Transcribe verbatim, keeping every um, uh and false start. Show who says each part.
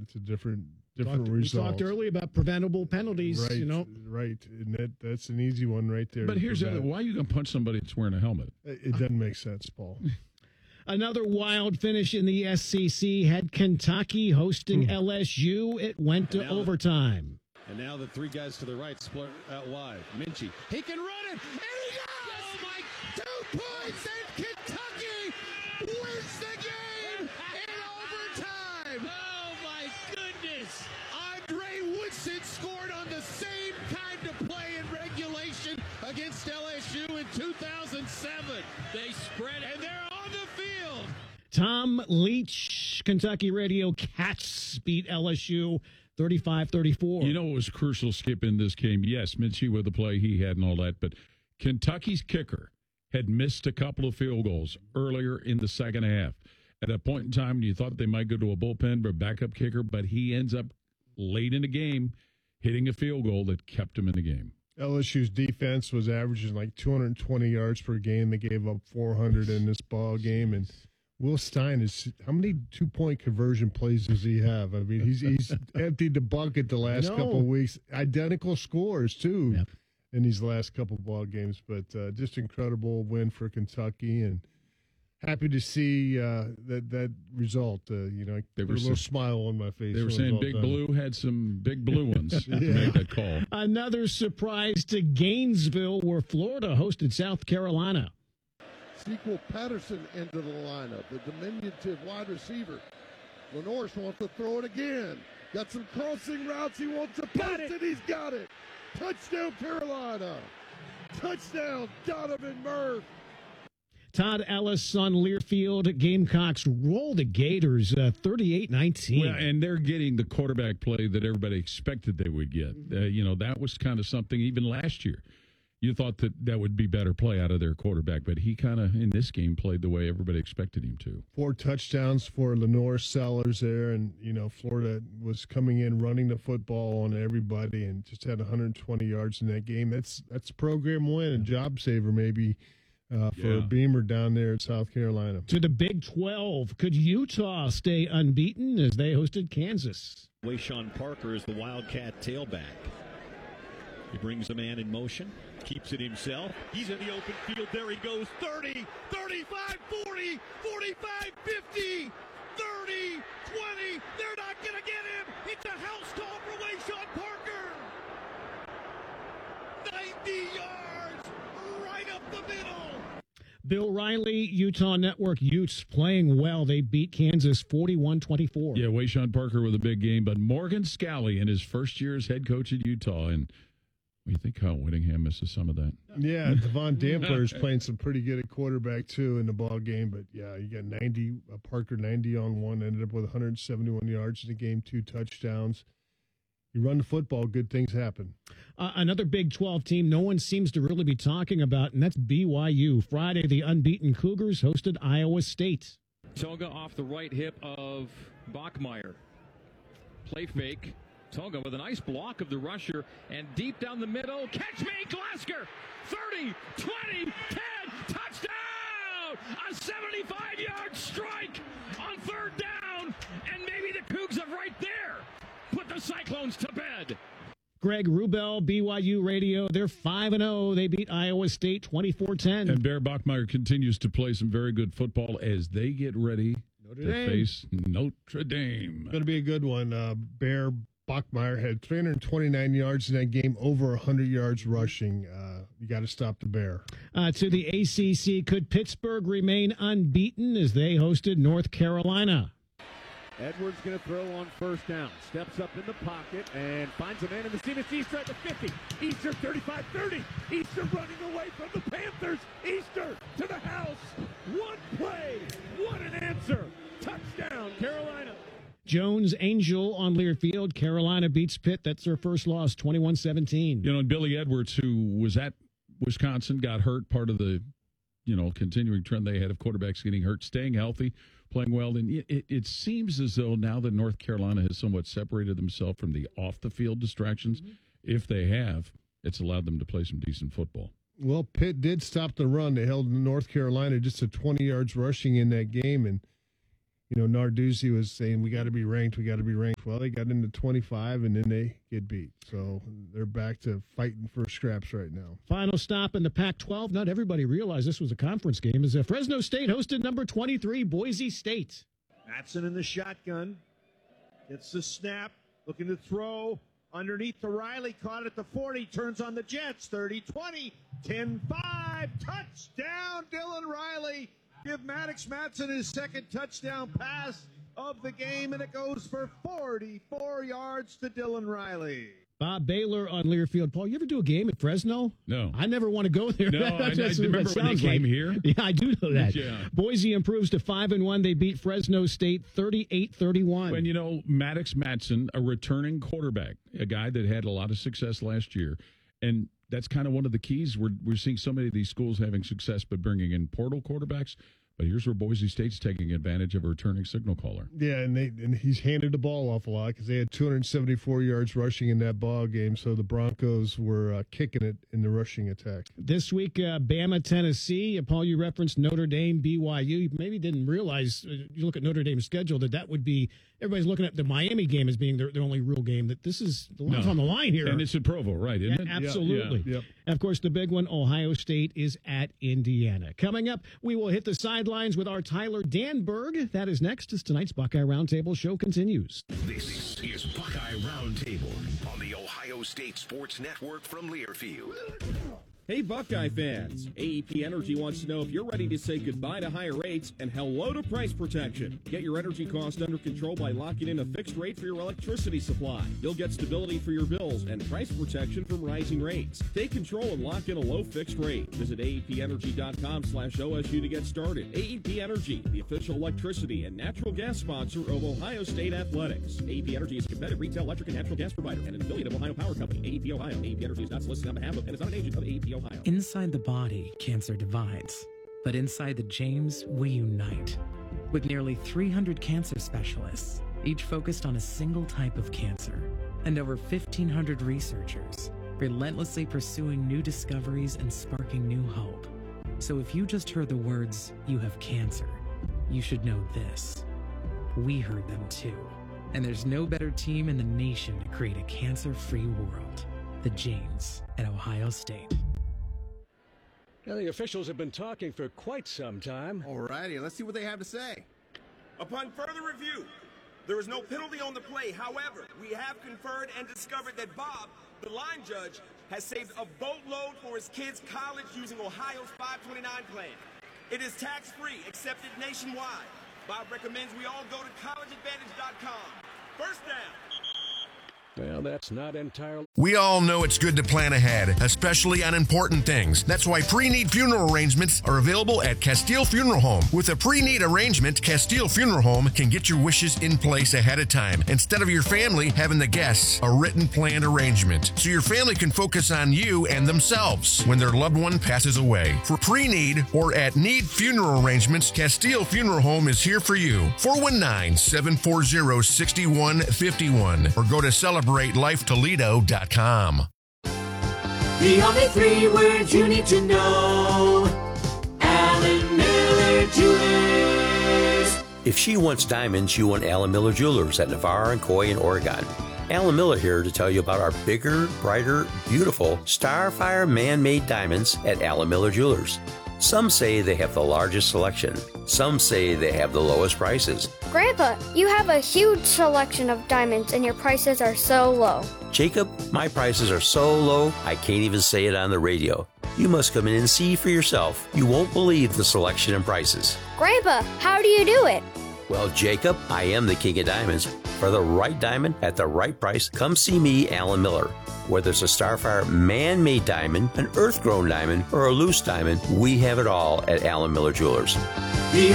Speaker 1: it's a different different
Speaker 2: talked,
Speaker 1: result.
Speaker 2: We talked earlier about preventable penalties.
Speaker 1: Right,
Speaker 2: you know,
Speaker 1: right, and that that's an easy one right there.
Speaker 3: But here's the other: why are you going to punch somebody that's wearing a helmet?
Speaker 1: It, it doesn't make sense, Paul.
Speaker 2: Another wild finish in the S E C had Kentucky hosting L S U. It went to overtime.
Speaker 4: And now the three guys to the right split out wide. Minchie, he can run it, and he goes! Oh, my, two points, and Kentucky wins the game in overtime!
Speaker 5: Oh, my goodness!
Speaker 4: Andre Woodson scored on the same kind of play in regulation against L S U in two thousand seven.
Speaker 5: They spread it,
Speaker 4: And they're on the field!
Speaker 2: Tom Leach, Kentucky Radio Cats beat L S U thirty-five thirty-four.
Speaker 3: You know what was crucial, Skip, in this game? Yes, Minchie with the play he had and all that, but Kentucky's kicker had missed a couple of field goals earlier in the second half. At a point in time, you thought they might go to a bullpen or a backup kicker, but he ends up late in the game hitting a field goal that kept him in the game.
Speaker 1: L S U's defense was averaging like two hundred twenty yards per game. They gave up four hundred in this ball game, and Will Stein is how many two point conversion plays does he have? I mean, he's he's emptied the bucket the last couple of weeks. Identical scores too
Speaker 2: Yep.
Speaker 1: in these last couple of ball games, but uh, just incredible win for Kentucky, and happy to see uh, that that result. Uh, you know,
Speaker 3: They
Speaker 1: put
Speaker 3: were
Speaker 1: a little
Speaker 3: so-
Speaker 1: smile on my face.
Speaker 3: They were
Speaker 1: when it was
Speaker 3: saying
Speaker 1: all
Speaker 3: Big
Speaker 1: done.
Speaker 3: Blue had some big blue ones to make that call.
Speaker 2: Another surprise to Gainesville, where Florida hosted South Carolina.
Speaker 6: Sequel Patterson into the lineup, the diminutive wide receiver. Lenore wants to throw it again. Got some crossing routes. He wants to post it. He's got it. Touchdown, Carolina. Touchdown, Donovan Murph.
Speaker 2: Todd Ellis on Learfield. Gamecocks roll the Gators uh, thirty-eight nineteen.
Speaker 3: Well, and they're getting the quarterback play that everybody expected they would get. Uh, you know, that was kind of something even last year. You thought that that would be better play out of their quarterback, but he kind of, in this game, played the way everybody expected him to.
Speaker 1: Four touchdowns for Lenore Sellers there, and, you know, Florida was coming in, running the football on everybody, and just had one hundred twenty yards in that game. That's that's a program win, a job saver maybe uh, for
Speaker 3: Yeah.
Speaker 1: Beamer down there in South Carolina.
Speaker 2: To the Big twelve, could Utah stay unbeaten as they hosted Kansas?
Speaker 7: Wayshawn Parker is the Wildcat tailback. He brings a man in motion, keeps it himself. He's in the open field. There he goes. thirty, thirty-five, forty, forty-five, fifty, thirty, twenty. They're not going to get him. It's a house call for Wayshawn Parker. ninety yards right up the middle.
Speaker 2: Bill Riley, Utah Network Utes playing well. They beat Kansas forty-one twenty-four.
Speaker 3: Yeah, Wayshawn Parker with a big game, but Morgan Scalley in his first year as head coach at Utah, and we think Kyle Whittingham misses some of that.
Speaker 1: Yeah, Devon Dampler is playing some pretty good at quarterback, too, in the ball game. But, yeah, you got ninety, uh, Parker ninety on one, ended up with one hundred seventy-one yards in the game, two touchdowns. You run the football, good things happen.
Speaker 2: Uh, another Big twelve team no one seems to really be talking about, and that's B Y U. Friday, the unbeaten Cougars hosted Iowa State.
Speaker 8: Toga off the right hip of Bachmeyer. Play fake. Toga with a nice block of the rusher, and deep down the middle, catch me, Glasgow! thirty, twenty, ten, touchdown! A seventy-five-yard strike on third down, and maybe the Cougs have right there put the Cyclones to bed.
Speaker 2: Greg Wrubel, B Y U Radio, they're five and oh. They beat Iowa State twenty-four ten.
Speaker 3: And Bear Bachmeyer continues to play some very good football as they get ready
Speaker 1: Notre
Speaker 3: to
Speaker 1: Dame.
Speaker 3: face Notre Dame.
Speaker 1: Going to be a good one. Uh, Bear Bachmeyer had three hundred twenty-nine yards in that game, over one hundred yards rushing. Uh, you got to stop the Bear.
Speaker 2: Uh, to the A C C, could Pittsburgh remain unbeaten as they hosted North Carolina?
Speaker 9: Edwards going to throw on first down. Steps up in the pocket and finds a man in the seam. It's Easter at the fifty. Easter thirty-five thirty. Easter running away from the Panthers. Easter to the house. One play. What an answer. Touchdown, Carolina.
Speaker 2: Jones Angel on Learfield. Carolina beats Pitt. That's their first loss, twenty-one seventeen.
Speaker 3: You know, and Billy Edwards, who was at Wisconsin, got hurt, part of the, you know, continuing trend they had of quarterbacks getting hurt, staying healthy, playing well. And it, it, it seems as though now that North Carolina has somewhat separated themselves from the off-the-field distractions, mm-hmm. if they have, it's allowed them to play some decent football.
Speaker 1: Well, Pitt did stop the run. They held North Carolina just to twenty yards rushing in that game, and you know, Narduzzi was saying we got to be ranked, we got to be ranked. Well, they got into twenty-five, and then they get beat. So they're back to fighting for scraps right now.
Speaker 2: Final stop in the Pac twelve. Not everybody realized this was a conference game. As Fresno State hosted number twenty-three, Boise State.
Speaker 9: Matson in the shotgun. Gets the snap. Looking to throw. Underneath to Riley. Caught it at the forty. Turns on the Jets. thirty twenty. ten five. Touchdown, Dylan Riley. Give Maddox Matson his second touchdown pass of the game, and it goes for forty-four yards to Dylan Riley.
Speaker 2: Bob Baylor on Learfield. Paul, you ever do a game at Fresno?
Speaker 3: No.
Speaker 2: I never want to go there.
Speaker 3: No, I, I remember when they came
Speaker 2: like.
Speaker 3: here.
Speaker 2: Yeah, I do know that.
Speaker 3: Yeah.
Speaker 2: Boise improves to five and one. They beat Fresno State thirty-eight thirty-one.
Speaker 3: When, you know, Maddox Matson, a returning quarterback, a guy that had a lot of success last year, and that's kind of one of the keys. We're, we're seeing so many of these schools having success by bringing in portal quarterbacks. But here's where Boise State's taking advantage of a returning signal caller.
Speaker 1: Yeah, and they and he's handed the ball off a lot because they had two hundred seventy-four yards rushing in that ball game. So the Broncos were uh, kicking it in the rushing attack.
Speaker 2: This week, uh, Bama, Tennessee. Uh, Paul, you referenced Notre Dame, B Y U. You maybe didn't realize, uh, you look at Notre Dame's schedule, that that would be, everybody's looking at the Miami game as being their, their only real game, that this is the line's
Speaker 3: No.
Speaker 2: on the line here.
Speaker 3: And it's at Provo, right, isn't
Speaker 2: Yeah,
Speaker 3: it?
Speaker 2: absolutely.
Speaker 3: Yeah, yeah.
Speaker 1: Yep.
Speaker 2: And of course, the big one, Ohio State is at Indiana. Coming up, we will hit the sidelines with our Tyler Danberg. That is next as tonight's Buckeye Roundtable show continues.
Speaker 10: This is Buckeye Roundtable on the Ohio State Sports Network from Learfield.
Speaker 11: Hey, Buckeye fans. A E P Energy wants to know if you're ready to say goodbye to higher rates and hello to price protection. Get your energy cost under control by locking in a fixed rate for your electricity supply. You'll get stability for your bills and price protection from rising rates. Take control and lock in a low fixed rate. Visit A E P energy dot com slash O S U to get started. A E P Energy, the official electricity and natural gas sponsor of Ohio State Athletics. A E P Energy is a competitive retail electric and natural gas provider and an affiliate of Ohio Power Company. A E P Ohio. A E P Energy is not solicited on behalf of and is not an agent of A E P Ohio.
Speaker 12: Inside the body, cancer divides. But inside the James, we unite. With nearly three hundred cancer specialists, each focused on a single type of cancer, and over fifteen hundred researchers, relentlessly pursuing new discoveries and sparking new hope. So if you just heard the words, "you have cancer," you should know this. We heard them too. And there's no better team in the nation to create a cancer-free world. The James at Ohio State.
Speaker 13: Now, the officials have been talking for quite some time.
Speaker 14: All righty, let's see what they have to say.
Speaker 15: Upon further review, there is no penalty on the play. However, we have conferred and discovered that Bob, the line judge, has saved a boatload for his kids' college using Ohio's five twenty-nine plan. It is tax-free, accepted nationwide. Bob recommends we all go to college advantage dot com. First down.
Speaker 13: Well, that's not entirely...
Speaker 10: We all know it's good to plan ahead, especially on important things. That's why pre-need funeral arrangements are available at Castile Funeral Home. With a pre-need arrangement, Castile Funeral Home can get your wishes in place ahead of time, instead of your family having the guests a written planned arrangement. So your family can focus on you and themselves when their loved one passes away. For pre-need or at need funeral arrangements, Castile Funeral Home is here for you. four one nine, seven four zero, six one five one or go to celebrate life toledo dot com.
Speaker 16: The only three words you need to know. Alan Miller Jewelers.
Speaker 17: If she wants diamonds, you want Alan Miller Jewelers at Navarre and Coy in Oregon. Alan Miller here to tell you about our bigger, brighter, beautiful Starfire man-made diamonds at Alan Miller Jewelers. Some say they have the largest selection. Some say they have the lowest prices.
Speaker 18: Grandpa, you have a huge selection of diamonds and your prices are so low.
Speaker 17: Jacob, my prices are so low, I can't even say it on the radio. You must come in and see for yourself. You won't believe the selection and prices.
Speaker 18: Grandpa, how do you do it?
Speaker 17: Well, Jacob, I am the king of diamonds. For the right diamond at the right price, come see me, Alan Miller. Whether it's a Starfire man-made diamond, an earth-grown diamond, or a loose diamond, we have it all at Alan Miller Jewelers.
Speaker 16: The